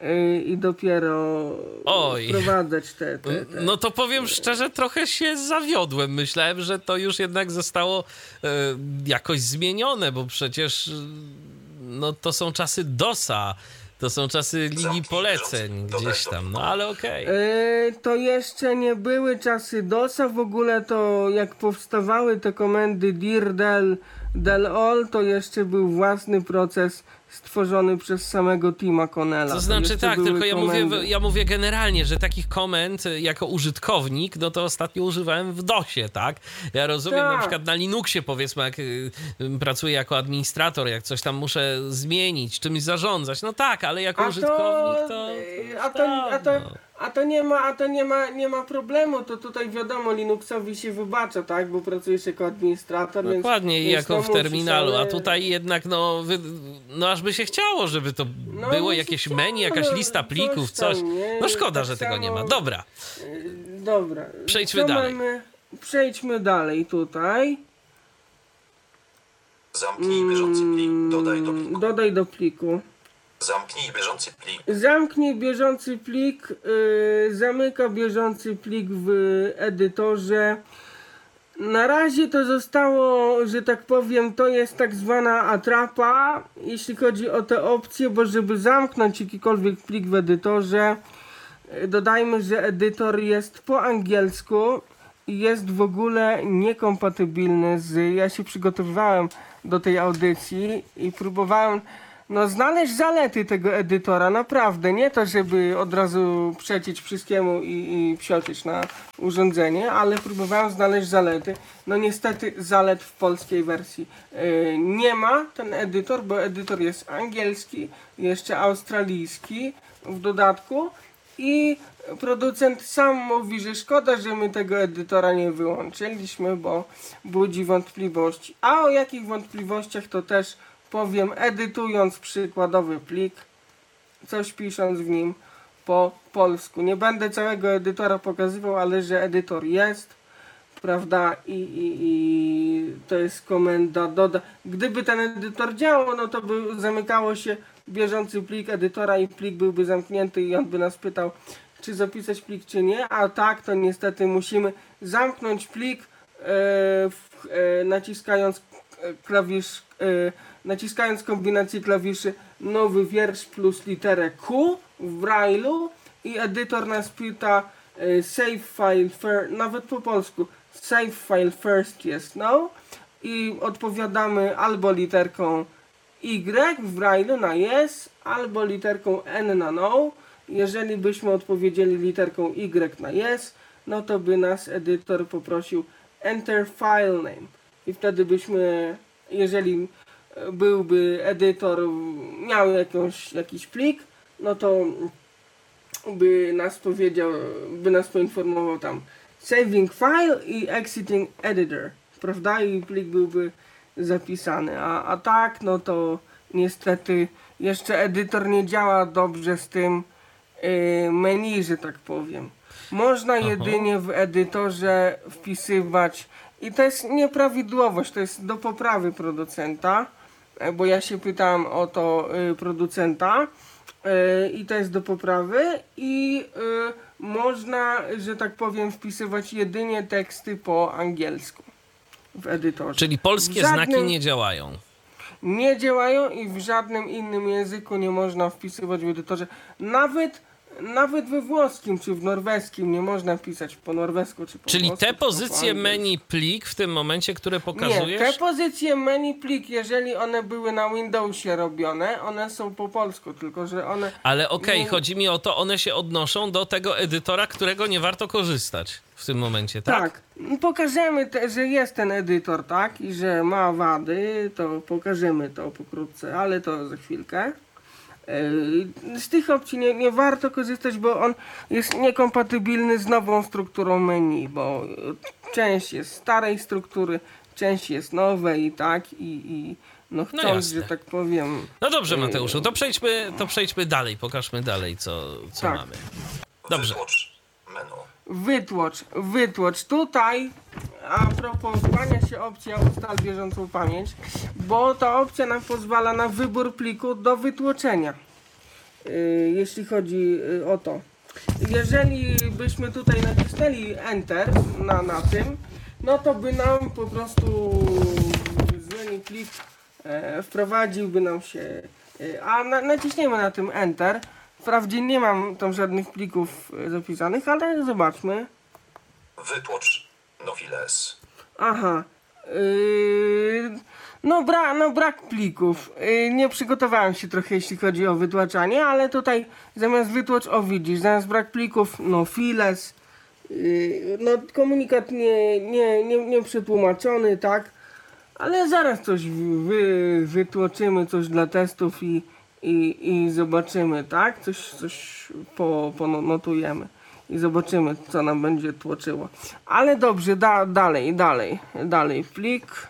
wprowadzać te. No to powiem szczerze, trochę się zawiodłem. Myślałem, że to już jednak zostało jakoś zmienione, bo przecież no to są czasy DOS-a. To są czasy linii poleceń gdzieś tam, no ale okej. To jeszcze nie były czasy DOS-a, w ogóle to jak powstawały te komendy dir, del all, to jeszcze był własny proces stworzony przez samego Tima Connella. To znaczy tak, tylko ja mówię generalnie, że takich komend jako użytkownik, no to ostatnio używałem w DOSie, tak? Ja rozumiem, na przykład na Linuxie powiedzmy, jak pracuję jako administrator, jak coś tam muszę zmienić, czymś zarządzać, no tak, ale jako użytkownik to nie ma problemu, to tutaj wiadomo, Linuxowi się wybacza, tak, bo pracujesz jako administrator. Dokładnie, więc jako w terminalu, a tutaj jednak no aż by się chciało, żeby to było jakieś menu, jakaś lista plików, coś. No szkoda, że tego nie ma. Dobra. Dobra. Przejdźmy dalej. Przejdźmy dalej tutaj. Zamknij bieżący plik, dodaj do pliku. Dodaj do pliku. Zamknij bieżący plik. Zamknij bieżący plik, zamyka bieżący plik w edytorze. Na razie to zostało, że tak powiem, to jest tak zwana atrapa, jeśli chodzi o te opcje, bo żeby zamknąć jakikolwiek plik w edytorze, dodajmy, że edytor jest po angielsku i jest w ogóle niekompatybilny z... Ja się przygotowywałem do tej audycji i próbowałem znaleźć zalety tego edytora, naprawdę. Nie to, żeby od razu przecieć wszystkiemu i psioczyć na urządzenie, ale próbowałem znaleźć zalety. No niestety zalet w polskiej wersji nie ma ten edytor, bo edytor jest angielski, jeszcze australijski w dodatku i producent sam mówi, że szkoda, że my tego edytora nie wyłączyliśmy, bo budzi wątpliwości. A o jakich wątpliwościach to też powiem, edytując przykładowy plik, coś pisząc w nim po polsku. Nie będę całego edytora pokazywał, ale że edytor jest, prawda, i to jest komenda doda. Gdyby ten edytor działał, no to by zamykało się bieżący plik edytora i plik byłby zamknięty i on by nas pytał, czy zapisać plik, czy nie, a tak to niestety musimy zamknąć plik naciskając klawisz, naciskając kombinację klawiszy nowy wiersz plus literę Q w Braille'u i edytor nas pyta save file first, nawet po polsku save file first jest no i odpowiadamy albo literką Y w Braille'u na yes, albo literką N na no. Jeżeli byśmy odpowiedzieli literką Y na yes, no to by nas edytor poprosił enter file name i wtedy byśmy, jeżeli byłby edytor, miał jakiś plik, no to by nas powiedział, by nas poinformował tam saving file i exiting editor, prawda? I plik byłby zapisany, a tak, no to niestety jeszcze edytor nie działa dobrze z tym menu, że tak powiem. Można jedynie w edytorze wpisywać i to jest nieprawidłowość, to jest do poprawy producenta, bo ja się pytałem o to producenta i to jest do poprawy i można, że tak powiem, wpisywać jedynie teksty po angielsku w edytorze. Czyli polskie znaki nie działają. Nie działają i w żadnym innym języku nie można wpisywać w edytorze. Nawet we włoskim czy w norweskim nie można pisać po norwesku czy po Czyli włosku, te pozycje menu plik w tym momencie, które pokazujesz? Nie, te pozycje menu plik, jeżeli one były na Windowsie robione, one są po polsku, tylko że one... Ale okej, chodzi mi o to, one się odnoszą do tego edytora, którego nie warto korzystać w tym momencie, tak? Tak. Pokażemy, że jest ten edytor, tak? I że ma wady, to pokażemy to pokrótce, ale to za chwilkę. Z tych opcji nie warto korzystać, bo on jest niekompatybilny z nową strukturą menu, bo część jest starej struktury, część jest nowej i tak i no chcąc, że tak powiem... No dobrze, Mateuszu, to przejdźmy dalej, pokażmy dalej, co tak mamy. Dobrze. Wytłocz. Tutaj a propos kłania się opcja ustal bieżącą pamięć, bo ta opcja nam pozwala na wybór pliku do wytłoczenia. Jeśli chodzi o to. Jeżeli byśmy tutaj nacisnęli Enter na tym, no to by nam po prostu zmienił plik, wprowadziłby nam się, a naciśniemy na tym Enter. Wprawdzie nie mam tam żadnych plików zapisanych, ale zobaczmy. Wytłocz no files. Aha. Brak plików. Nie przygotowałem się trochę, jeśli chodzi o wytłaczanie, ale tutaj zamiast wytłocz, widzisz, zamiast brak plików, no files. Komunikat nie przetłumaczony, tak? Ale zaraz coś wytłoczymy, coś dla testów i zobaczymy, tak? Coś ponotujemy i zobaczymy, co nam będzie tłoczyło. Ale dobrze, dalej plik.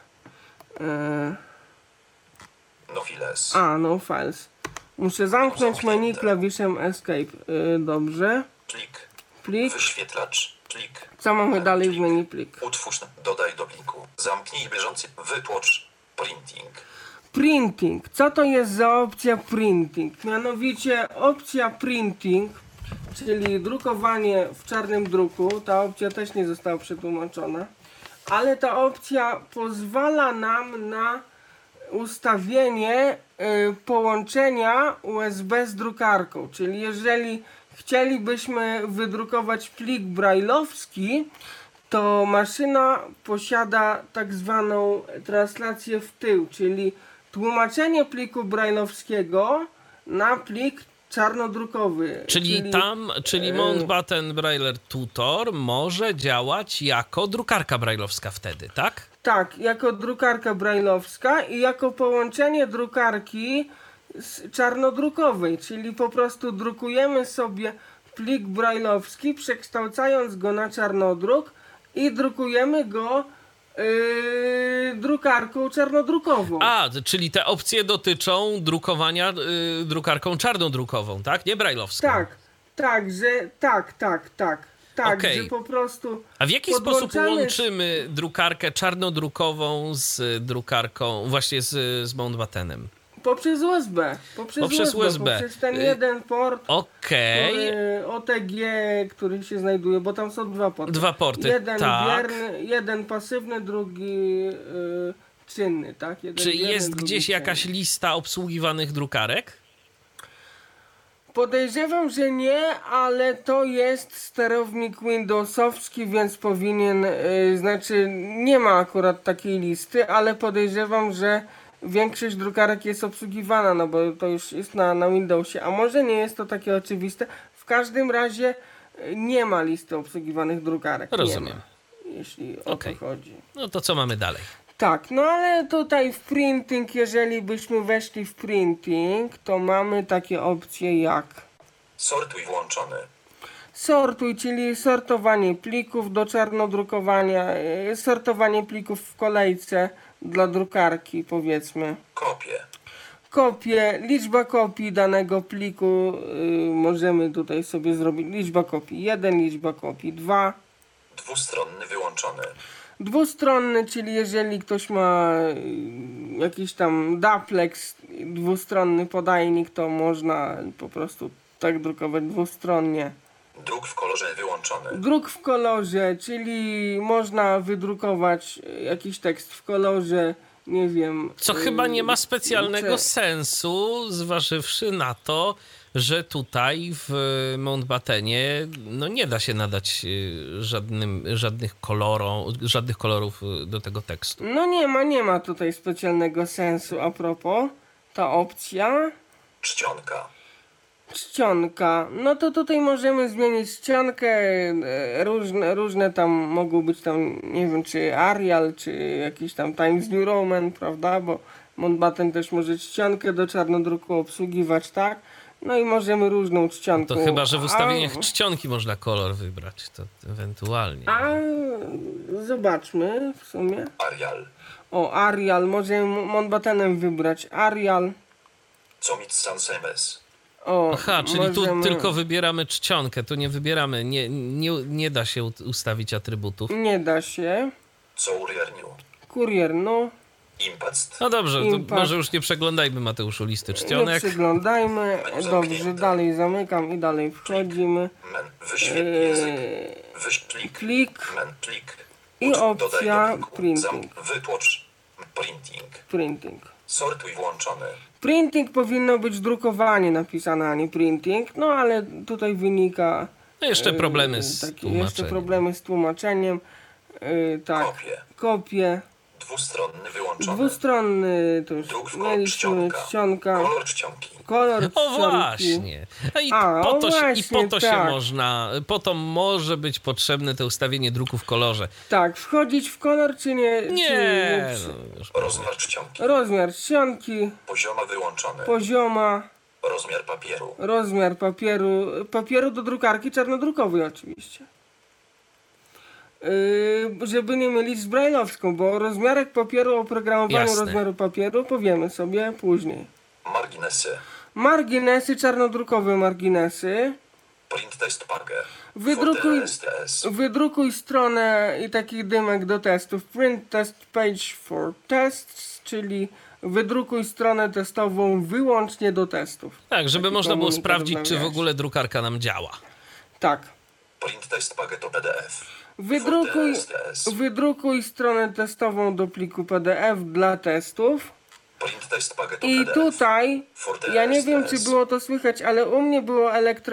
No files. No files. Muszę zamknąć menu klawiszem Escape. Dobrze. Plik. Wyświetlacz. Plik. Co mamy dalej w menu plik? Utwórz, dodaj do pliku. Zamknij bieżący. Wytłocz. Printing. Co to jest za opcja printing? Mianowicie opcja printing, czyli drukowanie w czarnym druku, ta opcja też nie została przetłumaczona, ale ta opcja pozwala nam na ustawienie połączenia USB z drukarką, czyli jeżeli chcielibyśmy wydrukować plik brajlowski, to maszyna posiada tak zwaną translację w tył, czyli tłumaczenie pliku brajlowskiego na plik czarnodrukowy. Czyli Mountbatten Brailler Tutor może działać jako drukarka brajlowska wtedy, tak? Tak, jako drukarka brajlowska i jako połączenie drukarki z czarnodrukowej, czyli po prostu drukujemy sobie plik brajlowski, przekształcając go na czarnodruk i drukujemy go drukarką czarnodrukową. Czyli te opcje dotyczą drukowania drukarką czarnodrukową, tak? Nie brajlowską. Tak, Okej. że po prostu A w jaki sposób podłączamy- łączymy drukarkę czarnodrukową z drukarką, właśnie z Mountbattenem? poprzez USB. Poprzez USB. Poprzez ten jeden port, Okej. OTG, który się znajduje, bo tam są dwa porty. Dwa porty, jeden tak. bierny, jeden pasywny, drugi czynny, tak? Jeden Czy bierny, jest drugi gdzieś czynny. jakaś lista obsługiwanych drukarek? Podejrzewam, że nie, ale to jest sterownik Windowsowski, więc powinien, znaczy nie ma akurat takiej listy, ale podejrzewam, że większość drukarek jest obsługiwana, no bo to już jest na Windowsie, a może nie jest to takie oczywiste. W każdym razie nie ma listy obsługiwanych drukarek. Rozumiem. Nie ma, jeśli o Okej. to chodzi. No to co mamy dalej? Tak, no ale tutaj w printing, jeżeli byśmy weszli w printing, to mamy takie opcje jak Sortuj włączony. sortuj, czyli sortowanie plików do czarnodrukowania, sortowanie plików w kolejce dla drukarki, powiedzmy. Kopie. Kopie, liczba kopii danego pliku, możemy tutaj sobie zrobić liczba kopii 1, liczba kopii 2. Dwustronny wyłączony. Dwustronny, czyli jeżeli ktoś ma jakiś tam duplex, dwustronny podajnik, to można po prostu tak drukować dwustronnie. Druk w kolorze wyłączony. Druk w kolorze, czyli można wydrukować jakiś tekst w kolorze, nie wiem. Co chyba nie ma specjalnego czy- sensu, zważywszy na to, że tutaj w Mountbattenie no nie da się nadać żadnych kolorów do tego tekstu. No nie ma tutaj specjalnego sensu. A propos, ta opcja Czcionka. czcionka. No to tutaj możemy zmienić czcionkę. Różne tam mogą być tam, nie wiem, czy Arial, czy jakiś tam Times New Roman, prawda? Bo Mountbatten też może czcionkę do czarnodruku obsługiwać, tak? No i możemy różną czcionką. To chyba, że w ustawieniach czcionki można kolor wybrać, to ewentualnie. A zobaczmy w sumie. Arial. O, Arial. Możemy Mountbattenem wybrać Arial. Comic Sans MS. O, Aha, czyli tu możemy- tylko wybieramy czcionkę, tu nie wybieramy, nie da się ustawić atrybutów. Nie da się. Courier New. Kurier, no. Impest. No dobrze, to Impact. może już nie przeglądajmy, Mateuszu, listy Nie czcionek. przyglądajmy. Dobrze, Zamknięte. dalej zamykam i dalej wchodzimy. Wyświetl język. Plik. Klik Men plik. i Dodaj opcja do pliku. printing. Wytłocz. Printing. Printing. Sortuj włączony. Printing powinno być drukowanie napisane, a nie printing. No ale tutaj wynika... No jeszcze problemy z takie tłumaczeniem. jeszcze problemy z tłumaczeniem. Tak. Kopie. Kopie. Dwustronny wyłączony. Dwustronny, to już Druk w mieliśmy, czcionka. czcionka, Kolor czcionki. kolor O czcionki. właśnie. No i A, po o to, właśnie, się tak. można, po to może być potrzebne to ustawienie druku w kolorze. Tak, wchodzić w kolor czy nie? Nie, Czy no, już Rozmiar czcionki. Rozmiar czcionki, Pozioma wyłączony. pozioma, Rozmiar papieru. rozmiar papieru do drukarki czarnodrukowej oczywiście. Żeby nie mylić z brajlowską, bo rozmiarek papieru, oprogramowaniu Jasne. rozmiaru papieru powiemy sobie później. Marginesy. Marginesy, czarnodrukowe marginesy. Print test pager. Wydrukuj, STS. wydrukuj stronę i taki dymek do testów. Print test page for tests, czyli wydrukuj stronę testową wyłącznie do testów. tak, żeby Taki można było komunikat sprawdzić, czy w nawiasie. ogóle drukarka nam działa. Tak. Print test pager to PDF. wydrukuj stronę testową do pliku PDF dla testów. Print test paketu I PDF. tutaj, ja nie wiem czy było to słychać, ale u mnie było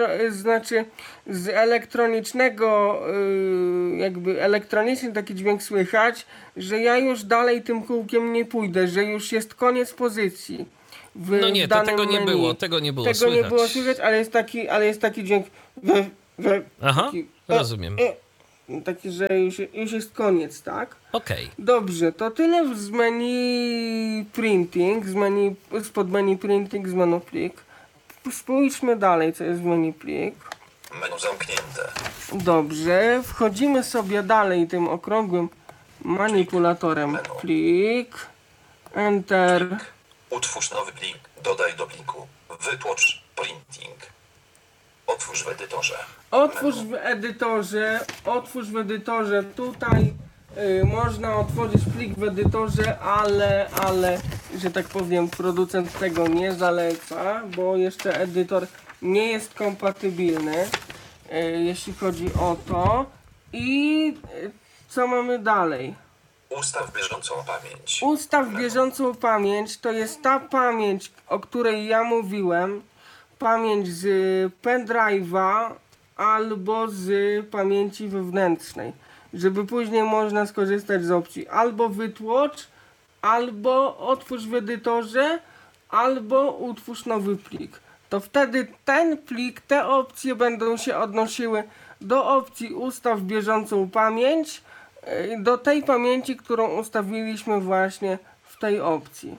z elektronicznego, jakby elektroniczny taki dźwięk słychać, że ja już dalej tym kółkiem nie pójdę, że już jest koniec pozycji. No nie, to tego nie menu. było, tego nie było Tego słychać. nie było słychać, ale jest taki dźwięk. Aha, Taki, rozumiem. Taki, że już jest koniec, tak? Okej. Dobrze, to tyle z menu printing, spod menu printing, z menu plik. Spójrzmy dalej, co jest w menu plik. Menu zamknięte. Dobrze, wchodzimy sobie dalej tym okrągłym manipulatorem plik. Enter. Utwórz nowy plik. Dodaj do pliku. Wytłocz printing. Otwórz w edytorze. Otwórz w edytorze. Tutaj można otworzyć plik w edytorze, ale, że tak powiem, producent tego nie zaleca, bo jeszcze edytor nie jest kompatybilny, jeśli chodzi o to. I co mamy dalej? Ustaw bieżącą pamięć. Ustaw bieżącą pamięć, to jest ta pamięć, o której ja mówiłem. Pamięć z pendrive'a albo z pamięci wewnętrznej. Żeby później można skorzystać z opcji albo wytłocz, albo otwórz w edytorze, albo utwórz nowy plik. To wtedy ten plik, te opcje będą się odnosiły do opcji ustaw bieżącą pamięć, do tej pamięci, którą ustawiliśmy właśnie w tej opcji.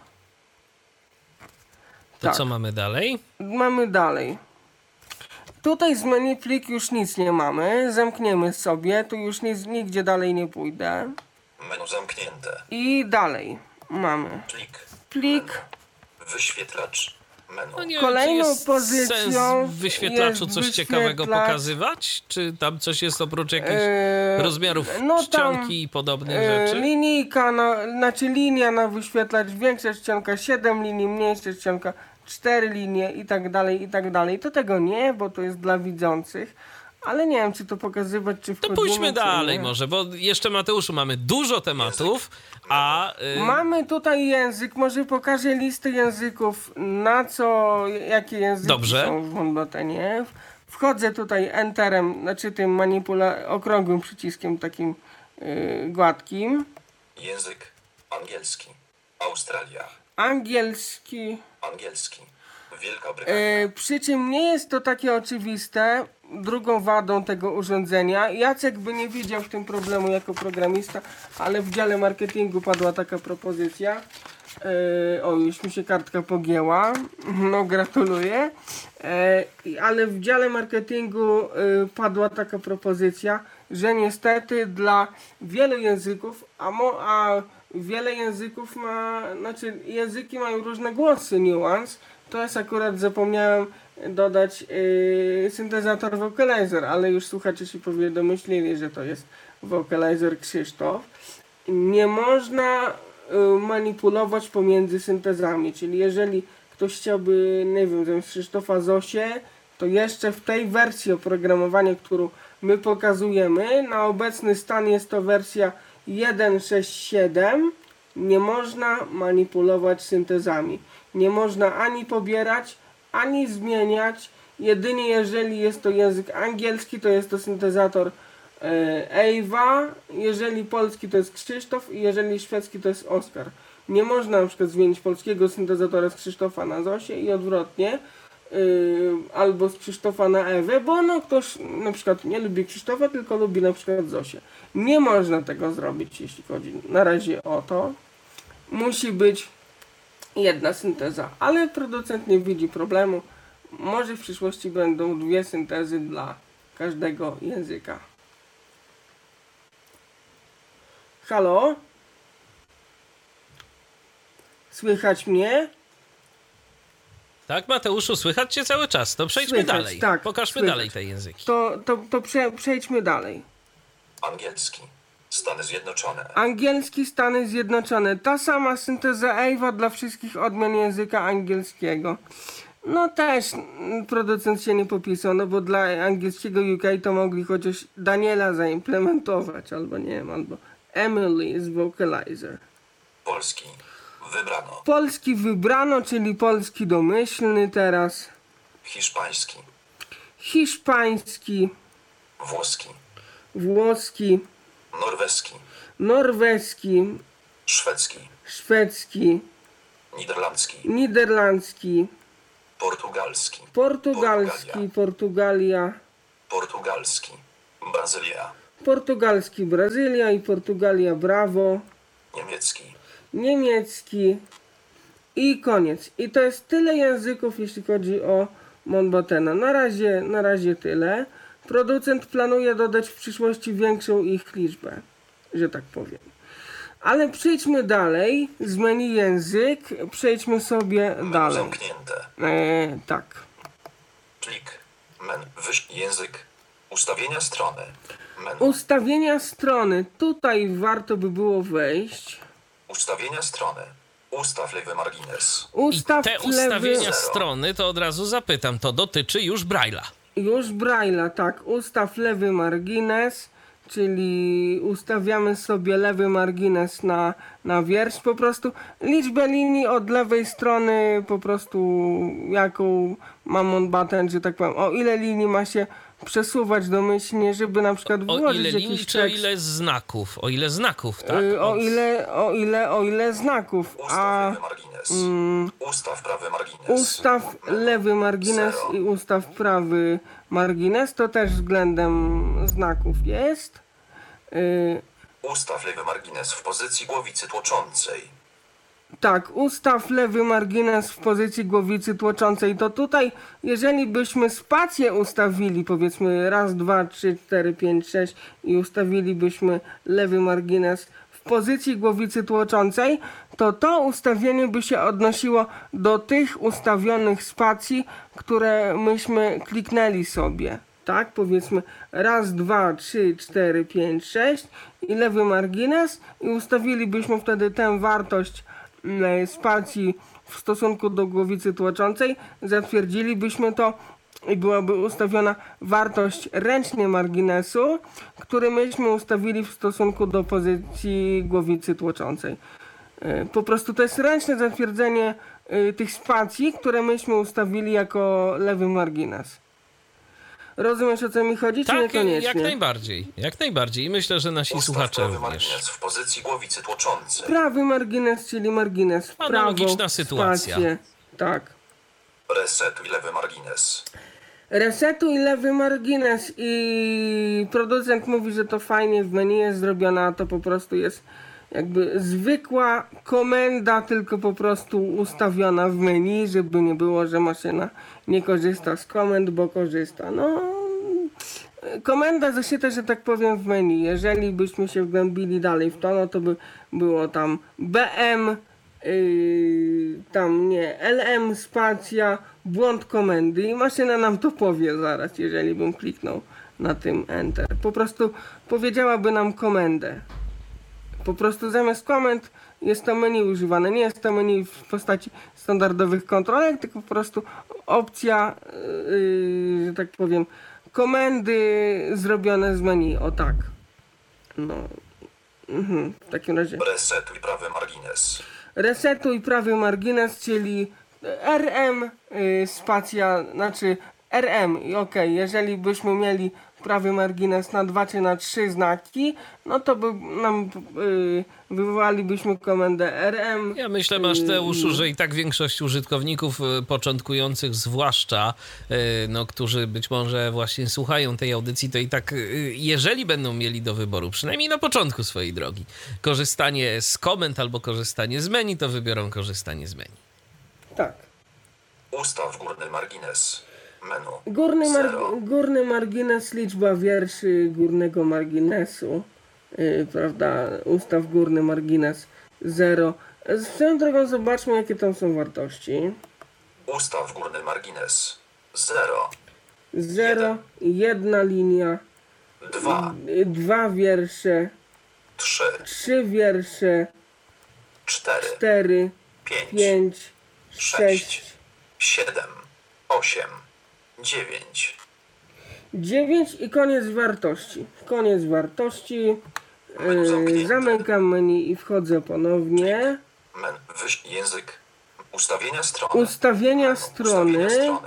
To Tak. co mamy dalej? Mamy dalej. Tutaj z menu plik już nic nie mamy. Zamkniemy sobie. Tu już nigdzie dalej nie pójdę. Menu zamknięte. I dalej mamy plik. Wyświetlacz. Menu. No nie Kolejną wiem, czy jest pozycją sens w wyświetlaczu jest coś ciekawego wyświetlacz. pokazywać? Czy tam coś jest oprócz jakichś rozmiarów no tam, czcionki i podobnych rzeczy? Linijka, linia na wyświetlacz, większa czcionka, 7 linii, mniejsza czcionka, 4 linie i tak dalej, i tak dalej. To tego nie, bo to jest dla widzących. Ale nie wiem, czy to pokazywać, czy To wchodzimy, pójdźmy czy dalej nie. może, bo jeszcze Mateuszu mamy dużo tematów, a Mamy tutaj język, może pokażę listę języków, jakie języki Dobrze. są w Monbotanie. Wchodzę tutaj enterem, znaczy tym okrągłym przyciskiem takim gładkim. Język angielski. Australia. Angielski. Wielka Brytania. Przy czym nie jest to takie oczywiste. Drugą wadą tego urządzenia, Jacek by nie widział w tym problemu jako programista, ale w dziale marketingu padła taka propozycja. Już mi się kartka pogięła. No gratuluję. Ale w dziale marketingu padła taka propozycja, że niestety dla wielu języków, a wiele języków języki mają różne głosy, niuans. To jest akurat, zapomniałem dodać syntezator Vocalizer, ale już słuchacze się domyślili, że to jest Vocalizer Krzysztof. Nie można manipulować pomiędzy syntezami, czyli jeżeli ktoś chciałby, nie wiem, zamiast Krzysztofa Zosię, to jeszcze w tej wersji oprogramowania, którą my pokazujemy, na obecny stan jest to wersja 1.6.7, nie można manipulować syntezami. Nie można ani pobierać, ani zmieniać. Jedynie jeżeli jest to język angielski, to jest to syntezator Ewa, jeżeli polski to jest Krzysztof i jeżeli szwedzki to jest Oskar. Nie można na przykład zmienić polskiego syntezatora z Krzysztofa na Zosię i odwrotnie, albo z Krzysztofa na Ewę, bo ktoś na przykład nie lubi Krzysztofa, tylko lubi na przykład Zosię. Nie można tego zrobić, jeśli chodzi na razie o to. Musi być jedna synteza, ale producent nie widzi problemu. Może w przyszłości będą 2 syntezy dla każdego języka. Halo? Słychać mnie? Tak, Mateuszu, słychać cię cały czas. To przejdźmy Słychać, dalej. tak, Pokażmy słychać. dalej te języki. Przejdźmy dalej. Angielski. Stany Zjednoczone. Angielski, Stany Zjednoczone. Ta sama synteza Ewa dla wszystkich odmian języka angielskiego. No też producent się nie popisał, no bo dla angielskiego UK to mogli chociaż Daniela zaimplementować, albo nie wiem, albo Emily z Vocalizer. Polski. Wybrano. Polski wybrano, czyli polski domyślny teraz. Hiszpański. Hiszpański, Włoski. włoski, Norweski. norweski, Szwedzki. szwedzki, Niderlandzki. niderlandzki, Portugalski. portugalski, Portugalia, Portugalski. Brazylia. portugalski, Brazylia i Portugalia, brawo, Niemiecki. niemiecki i koniec. I to jest tyle języków, jeśli chodzi o Mountbattena. Na razie tyle. Producent planuje dodać w przyszłości większą ich liczbę, że tak powiem. Ale przejdźmy dalej. Z menu język. Przejdźmy sobie Menu dalej. zamknięte. Tak. Plik. Język. Ustawienia strony. Menu. Ustawienia strony. Tutaj warto by było wejść. Ustawienia strony. Ustaw lewy margines. Ustaw Te lewy. ustawienia strony, to od razu zapytam, to dotyczy już Braille'a. Już Braille'a, tak. Ustaw lewy margines, czyli ustawiamy sobie lewy margines na wiersz. Po prostu liczbę linii od lewej strony, po prostu jaką ma Mountbatten, że tak powiem. O ile linii ma się przesuwać domyślnie, żeby na przykład O włożyć ile jakiś linii, czy o tekst. ile znaków? O ile znaków, tak? O ile znaków. Ustaw A lewy margines. Ustaw prawy margines. ustaw lewy margines Zero. i ustaw prawy margines, to też względem znaków jest. Ustaw lewy margines w pozycji głowicy tłoczącej. Tak, ustaw lewy margines w pozycji głowicy tłoczącej. To tutaj, jeżeli byśmy spację ustawili, powiedzmy raz, 2, 3, 4, 5, 6 i ustawilibyśmy lewy margines w pozycji głowicy tłoczącej, to ustawienie by się odnosiło do tych ustawionych spacji, które myśmy kliknęli sobie. Tak, powiedzmy raz, 2, 3, 4, 5, 6 i lewy margines i ustawilibyśmy wtedy tę wartość spacji w stosunku do głowicy tłoczącej, zatwierdzilibyśmy to i byłaby ustawiona wartość ręcznie marginesu, który myśmy ustawili w stosunku do pozycji głowicy tłoczącej. Po prostu to jest ręczne zatwierdzenie tych spacji, które myśmy ustawili jako lewy margines. Rozumiesz, o co mi chodzi, czy Tak, niekoniecznie? jak najbardziej. Jak najbardziej. I myślę, że nasi Ustaw słuchacze prawy również. margines w pozycji głowicy tłoczącej. Prawy margines, czyli margines w prawo. Analogiczna sytuacja. Spację. Tak. Resetuj lewy margines. Resetuj lewy margines i producent mówi, że to fajnie w menu jest zrobione, a to po prostu jest jakby zwykła komenda, tylko po prostu ustawiona w menu, żeby nie było, że maszyna nie korzysta z komend, bo korzysta. No, komenda zaszyta, że tak powiem, w menu. Jeżeli byśmy się wgłębili dalej w to, no to by było tam BM, tam nie, LM spacja, błąd komendy i maszyna nam to powie zaraz, jeżeli bym kliknął na tym Enter. Po prostu powiedziałaby nam komendę. Po prostu zamiast komend jest to menu używane. Nie jest to menu w postaci standardowych kontrolek, tylko po prostu opcja, że tak powiem, komendy zrobione z menu. O tak. No. W takim razie. Resetuj prawy margines. Resetuj prawy margines, czyli RM, spacja, znaczy RM i ok, jeżeli byśmy mieli prawy margines na 2 czy na 3 znaki, no to by nam wywołalibyśmy komendę RM. Ja myślę, Mateuszu, że i tak większość użytkowników początkujących, zwłaszcza, no, którzy być może właśnie słuchają tej audycji, to i tak, jeżeli będą mieli do wyboru, przynajmniej na początku swojej drogi, korzystanie z komend albo korzystanie z menu, to wybiorą korzystanie z menu. Tak. Ustaw górny margines. Menu. Górny margines, liczba wierszy górnego marginesu, prawda, ustaw górny margines 0. Swoją drogą zobaczmy, jakie tam są wartości. Ustaw górny margines. 0. 0, 1 linia, 2. 2 wiersze, 3. 3 wiersze, 4. 4, 5. 5, 6, 7. 8, 9, 9 i koniec wartości. Koniec wartości. Menu zamknięte. Zamykam menu i wchodzę ponownie. język, ustawienia strony. Ustawienia Menu, strony.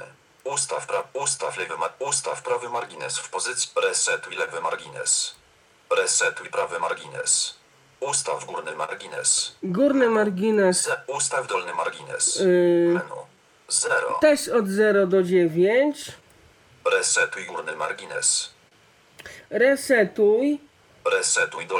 Ustaw prawy margines w pozycji. Resetuj lewy margines. Resetuj prawy margines. Ustaw górny margines. Górny margines. Ustaw dolny margines. Menu. 0. Też od 0 do 9. Resetuj górny margines. Resetuj. Resetuj dolny